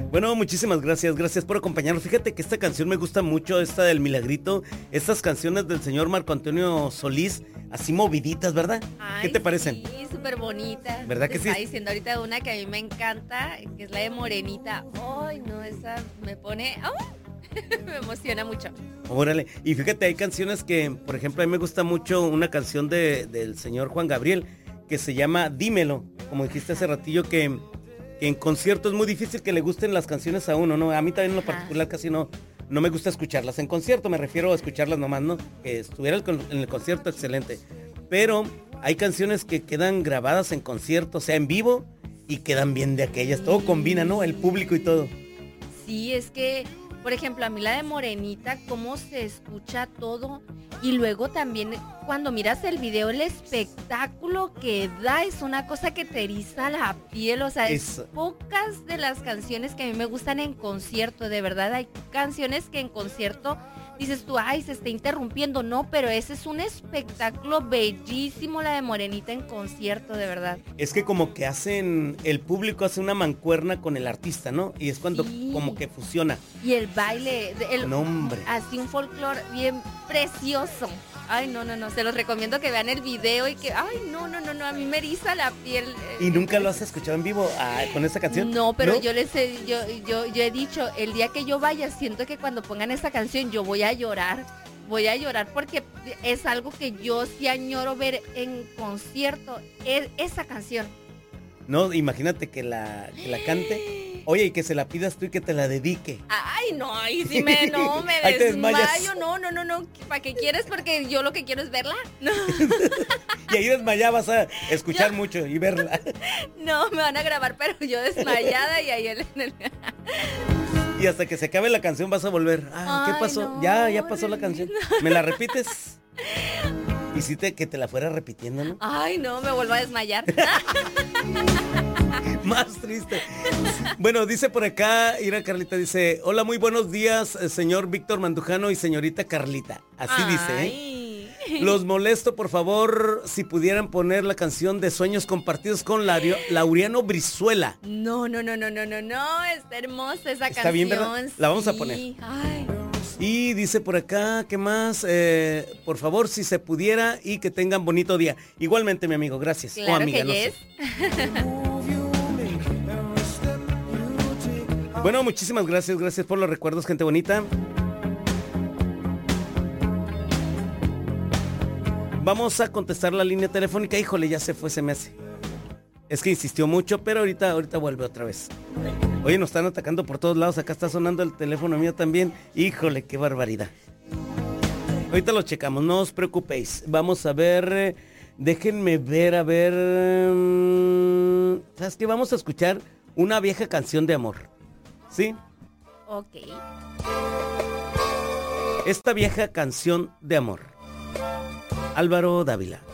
Bueno, muchísimas gracias, gracias por acompañarnos. Fíjate que esta canción me gusta mucho, esta del Milagrito, estas canciones del señor Marco Antonio Solís, así moviditas, ¿verdad? Ay, ¿Qué te parecen? Sí, súper bonita. ¿Verdad que Te sí? estaba diciendo ahorita una que a mí me encanta, que es la de Morenita. Ay, no, esa me pone... me emociona mucho. Órale, y fíjate, hay canciones que, por ejemplo, a mí me gusta mucho una canción del señor Juan Gabriel, que se llama Dímelo, como dijiste hace ratillo, que en concierto es muy difícil que le gusten las canciones a uno, ¿no? A mí también en lo particular casi no me gusta escucharlas. En concierto me refiero a escucharlas nomás, ¿no? Que estuviera en el concierto, excelente. Pero hay canciones que quedan grabadas en concierto, o sea, en vivo, y quedan bien de aquellas. Todo combina, ¿no? El público y todo. Sí, es que, por ejemplo, a mí la de Morenita, cómo se escucha todo. Y luego también cuando miras el video, el espectáculo que da es una cosa que te eriza la piel. O sea, es pocas de las canciones que a mí me gustan en concierto. De verdad, hay canciones que en concierto dices tú, ay, se está interrumpiendo. No, pero ese es un espectáculo bellísimo, la de Morenita en concierto, de verdad. Es que como que el público hace una mancuerna con el artista, ¿no? Y es cuando como que fusiona. Y el baile, nombre. Así un folclore bien precioso. Ay, no, se los recomiendo que vean el video y que, ay, no, a mí me eriza la piel. ¿Y nunca lo has escuchado en vivo con esa canción? No, pero ¿no? Yo he dicho, el día que yo vaya, siento que cuando pongan esa canción yo voy a llorar porque es algo que yo sí añoro ver en concierto, esa canción. No, imagínate que la cante. Oye, y que se la pidas tú y que te la dedique. Ay, no, ahí sí me desmayo. No. ¿Para qué quieres? Porque yo lo que quiero es verla. No. Y ahí desmayada vas a escuchar mucho y verla. No, me van a grabar, pero yo desmayada y ahí Y hasta que se acabe la canción vas a volver. ¿Qué pasó? No, ya pasó la canción. ¿Me la repites? Hiciste que te la fuera repitiendo, ¿no? Ay, no, me vuelvo a desmayar. Más triste. Bueno, dice por acá, Ira Carlita dice, hola, muy buenos días, señor Víctor Mandujano y señorita Carlita. Así dice, ¿eh? Los molesto, por favor, si pudieran poner la canción de Sueños Compartidos con Laureano Brizuela. No, está hermosa esa canción. Está bien, ¿verdad? La vamos a poner. Ay. Y dice por acá, ¿qué más? Por favor, si se pudiera y que tengan bonito día. Igualmente, mi amigo, gracias. Claro, amiga, que no yes. sé. Bueno, muchísimas gracias por los recuerdos, gente bonita. Vamos a contestar la línea telefónica. Híjole, ya se fue, se me hace. Es que insistió mucho, pero ahorita vuelve otra vez. Oye, nos están atacando por todos lados. Acá está sonando el teléfono mío también. Híjole, qué barbaridad. Ahorita lo checamos, no os preocupéis. Vamos a ver, déjenme ver, a ver. ¿Sabes qué? Vamos a escuchar una vieja canción de amor. ¿Sí? Ok. Esta vieja canción de amor. Álvaro Dávila.